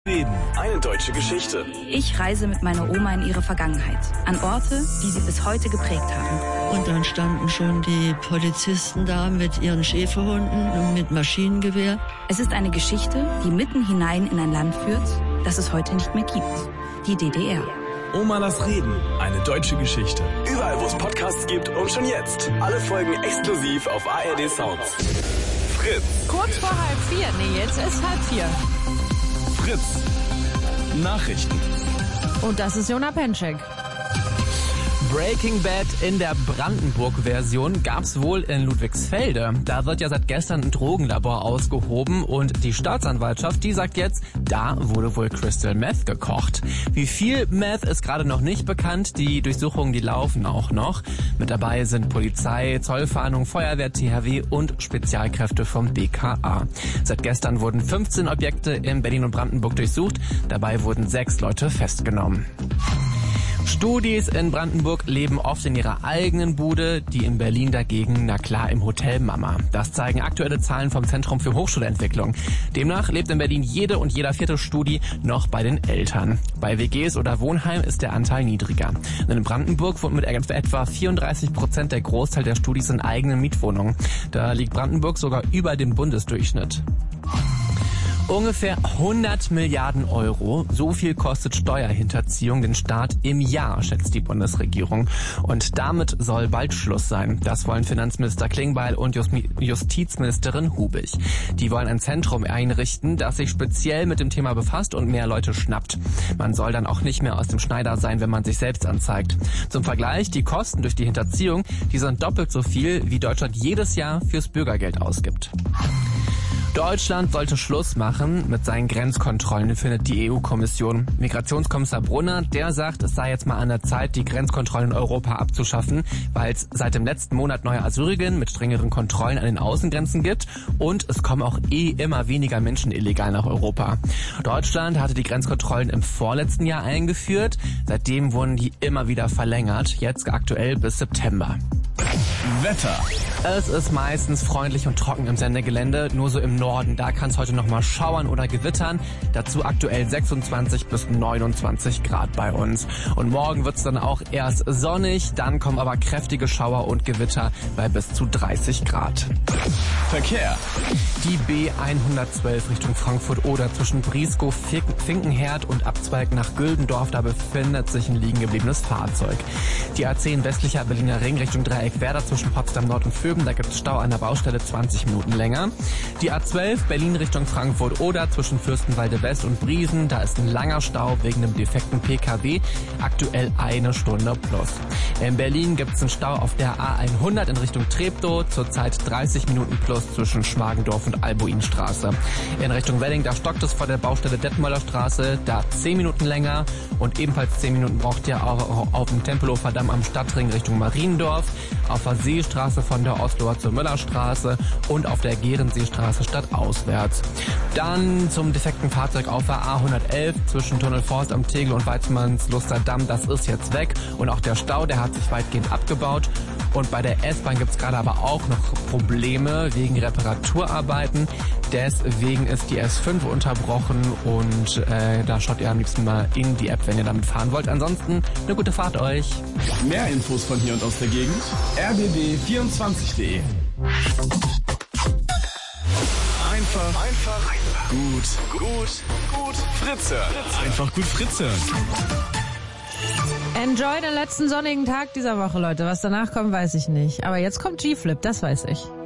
Reden. Eine deutsche Geschichte. Ich reise mit meiner Oma in ihre Vergangenheit. An Orte, die sie bis heute geprägt haben. Und dann standen schon die Polizisten da mit ihren Schäferhunden und mit Maschinengewehr. Es ist eine Geschichte, die mitten hinein in ein Land führt, das es heute nicht mehr gibt. Die DDR. Oma, lass reden. Eine deutsche Geschichte. Überall, wo es Podcasts gibt und schon jetzt. Alle Folgen exklusiv auf ARD Sounds. Fritz. Kurz vor 3:30. Nee, jetzt ist 3:30. Fritz. Nachrichten. Und das ist Jona Penczek. Breaking Bad in der Brandenburg-Version gab's wohl in Ludwigsfelde. Da wird ja seit gestern ein Drogenlabor ausgehoben und die Staatsanwaltschaft, die sagt jetzt, da wurde wohl Crystal Meth gekocht. Wie viel Meth ist gerade noch nicht bekannt, die Durchsuchungen, die laufen auch noch. Mit dabei sind Polizei, Zollfahndung, Feuerwehr, THW und Spezialkräfte vom BKA. Seit gestern wurden 15 Objekte in Berlin und Brandenburg durchsucht, dabei wurden 6 Leute festgenommen. Studis in Brandenburg leben oft in ihrer eigenen Bude, die in Berlin dagegen, na klar, im Hotel Mama. Das zeigen aktuelle Zahlen vom Zentrum für Hochschulentwicklung. Demnach lebt in Berlin jede und jeder 4. Studi noch bei den Eltern. Bei WGs oder Wohnheim ist der Anteil niedriger. Und in Brandenburg wohnt mit etwa 34% der Großteil der Studis in eigenen Mietwohnungen. Da liegt Brandenburg sogar über dem Bundesdurchschnitt. Ungefähr 100 Milliarden Euro, so viel kostet Steuerhinterziehung den Staat im Jahr, schätzt die Bundesregierung. Und damit soll bald Schluss sein. Das wollen Finanzminister Klingbeil und Justizministerin Hubig. Die wollen ein Zentrum einrichten, das sich speziell mit dem Thema befasst und mehr Leute schnappt. Man soll dann auch nicht mehr aus dem Schneider sein, wenn man sich selbst anzeigt. Zum Vergleich, die Kosten durch die Hinterziehung, die sind doppelt so viel, wie Deutschland jedes Jahr fürs Bürgergeld ausgibt. Deutschland sollte Schluss machen mit seinen Grenzkontrollen, findet die EU-Kommission. Migrationskommissar Brunner, der sagt, es sei jetzt mal an der Zeit, die Grenzkontrollen in Europa abzuschaffen, weil es seit dem letzten Monat neue Asylregeln mit strengeren Kontrollen an den Außengrenzen gibt und es kommen auch immer weniger Menschen illegal nach Europa. Deutschland hatte die Grenzkontrollen im vorletzten Jahr eingeführt, seitdem wurden die immer wieder verlängert, jetzt aktuell bis September. Wetter. Es ist meistens freundlich und trocken im Sendegelände, nur so im Norden, da kann es heute nochmal schauern oder gewittern. Dazu aktuell 26 bis 29 Grad bei uns. Und morgen wird es dann auch erst sonnig, dann kommen aber kräftige Schauer und Gewitter bei bis zu 30 Grad. Verkehr. Die B112 Richtung Frankfurt-Oder zwischen Brieskow, Finkenherd und Abzweig nach Güldendorf, da befindet sich ein liegen gebliebenes Fahrzeug. Die A10 westlicher Berliner Ring Richtung Dreieckwerder zwischen Potsdam Nord und Vöben, da gibt es Stau an der Baustelle 20 Minuten länger. Die A12 Berlin Richtung Frankfurt-Oder zwischen Fürstenwalde West und Briesen, da ist ein langer Stau wegen einem defekten PKW, aktuell 1 Stunde plus. In Berlin gibt es einen Stau auf der A100 in Richtung Treptow, zurzeit 30 Minuten plus zwischen Schmargendorf und Albuinstraße. In Richtung Wedding, da stockt es vor der Baustelle Detmolder Straße, da 10 Minuten länger und ebenfalls 10 Minuten braucht ihr auch auf dem Tempelhofer Damm am Stadtring Richtung Mariendorf, auf der Seestraße von der Osloer zur Müllerstraße und auf der Gehrenseestraße stadtauswärts. Dann zum defekten Fahrzeug auf der A111 zwischen Tunnelforst am Tegel und Weizmannsluster Damm, das ist jetzt weg und auch der Stau, der hat sich weitgehend abgebaut. Und bei der S-Bahn gibt's gerade aber auch noch Probleme wegen Reparaturarbeiten. Deswegen ist die S5 unterbrochen und da schaut ihr am liebsten mal in die App, wenn ihr damit fahren wollt. Ansonsten eine gute Fahrt euch. Mehr Infos von hier und aus der Gegend. rbb24.de. Einfach gut Fritz hören. Einfach gut Fritz hören. Enjoy den letzten sonnigen Tag dieser Woche, Leute. Was danach kommt, weiß ich nicht. Aber jetzt kommt G-Flip, das weiß ich.